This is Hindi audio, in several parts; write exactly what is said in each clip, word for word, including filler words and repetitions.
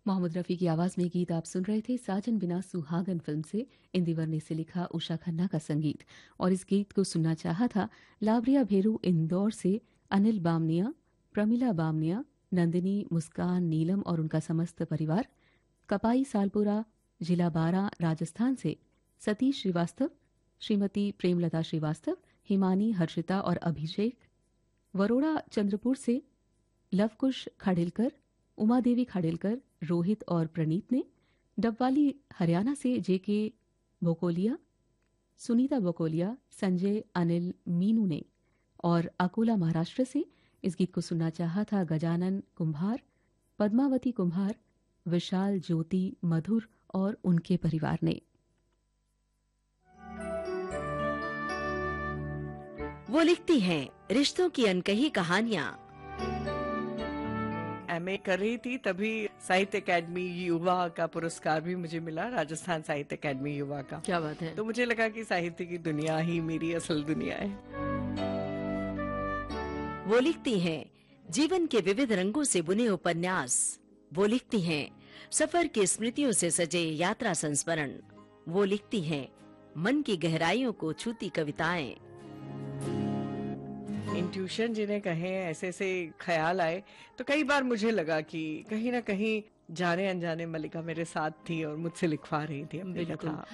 मोहम्मद रफ़ी की आवाज़ में गीत आप सुन रहे थे साजन बिना सुहागन फिल्म से। इंदिवर ने से लिखा, उषा खन्ना का संगीत। और इस गीत को सुनना चाहा था लावरिया भेरू इंदौर से अनिल बामनिया, प्रमिला बामनिया, नंदिनी, मुस्कान, नीलम और उनका समस्त परिवार। कपाई सालपुरा, जिला बारा, राजस्थान से सतीश श्रीवास्तव, श्रीमती प्रेमलता श्रीवास्तव, हिमानी, हर्षिता और अभिषेक। वरोड़ा चंद्रपुर से लवकुश खाड़ेलकर, उमा देवी खाड़ेलकर, रोहित और प्रणीत ने। डबवाली हरियाणा से जेके बोकोलिया, सुनीता बोकोलिया, संजय, अनिल, मीनू ने। और अकोला महाराष्ट्र से इस गीत को सुनना चाहा था गजानन कुंभार, पद्मावती कुंभार, विशाल, ज्योति, मधुर और उनके परिवार ने। वो लिखती हैं रिश्तों की अनकही कहानियां। एमए कर रही थी तभी साहित्य अकेडमी युवा का पुरस्कार भी मुझे मिला, राजस्थान साहित्य अकेडमी युवा का। क्या बात है। तो मुझे लगा कि साहित्य की दुनिया ही मेरी असल दुनिया है। वो लिखती हैं जीवन के विविध रंगों से बुने उपन्यास। वो लिखती हैं सफर की स्मृतियों से सजे यात्रा संस्मरण। वो लिखती हैं मन की गहराइयों को छूती कविताएं। इंट्यूशन जिन्हें कहें, ऐसे ऐसे ख्याल आए तो कई बार मुझे लगा कि कहीं ना कहीं जाने अनजाने मल्लिका मेरे साथ थी और मुझसे लिखवा रही थी अपनी कथा।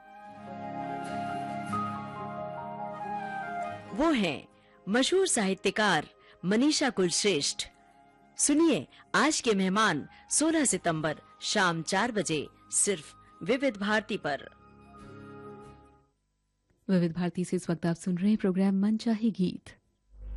वो हैं मशहूर साहित्यकार मनीषा कुलश्रेष्ठ। सुनिए आज के मेहमान सोलह सितंबर शाम चार बजे सिर्फ विविध भारती पर। विविध भारती से इस वक्त आप सुन रहे हैं प्रोग्राम मनचाही गीत।